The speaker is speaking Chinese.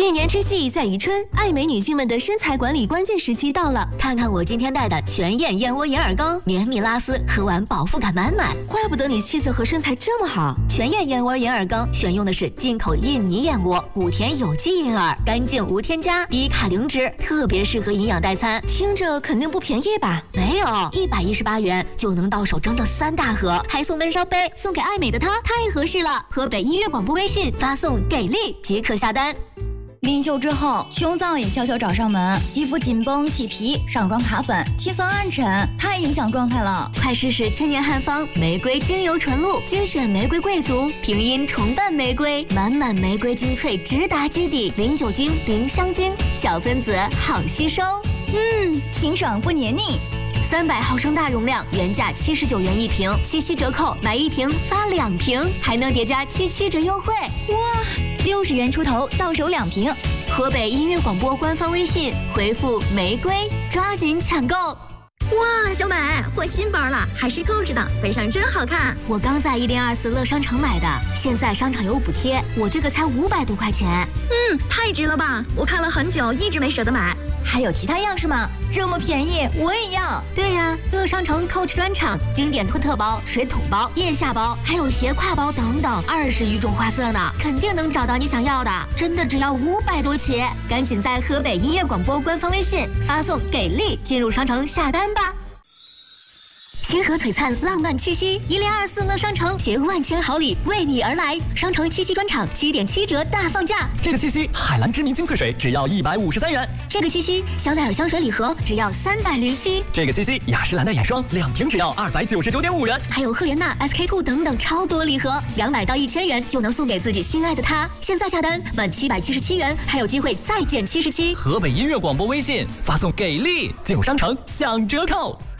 一年之计在于春，爱美女性们的身材管理关键时期到了。 看看我今天带的全燕燕窝银耳羹，绵密拉丝，喝完饱腹感满满。 怪不得你气色和身材这么好。 全燕燕窝银耳羹选用的是进口印尼燕窝，谷田有机银耳，干净无添加，低卡零脂，特别适合营养代餐。 听着肯定不便宜吧？ 没有，118元就能到手整整3大盒，还送温烧杯，送给爱美的她太合适了。河北音乐广播微信发送“给力”即可下单。 临休之后，胸燥也悄悄找上门，肌肤紧绷、起皮、上妆卡粉、气色暗沉，太影响状态了。 快试试千年汉方玫瑰精油纯露，精选玫瑰贵族，平阴重瓣玫瑰，满满玫瑰精粹直达基底，零酒精、零香精，小分子好吸收。 清爽不黏腻。 300毫升大容量，原价79元一瓶，77折扣，买1瓶发2瓶，还能叠加77折优惠。 哇，60元出头到手2瓶。 河北音乐广播官方微信回复玫瑰，抓紧抢购。 哇，小美换新包了，还是购置的，背上真好看。 我刚在102乐商城买的，现在商场有补贴，我这个才500多块钱。 太值了吧！我看了很久，一直没舍得买。 还有其他样式吗？这么便宜，我也要。 对呀，乐商城 Coach 专场，经典托特包、水桶包、腋下包，还有斜挎包等等，20余种花色呢，肯定能找到你想要的。真的只要500多起，赶紧在河北音乐广播官方微信发送“给力”进入商城下单吧。星河璀璨，浪漫七夕，1024乐商城携万千好礼为你而来。商城七夕专场7.7折大放价。 这个七夕，海蓝知名精粹水只要153元。 这个七夕，香奈儿香水礼盒只要307。 这个七夕，雅诗兰黛眼霜2瓶只要299.5元。 还有赫莲娜、SK2 等等超多礼盒，200到1000元就能送给自己心爱的他。现在下单满777元，还有机会再减77。 河北音乐广播微信发送“给力”进入商城享折扣。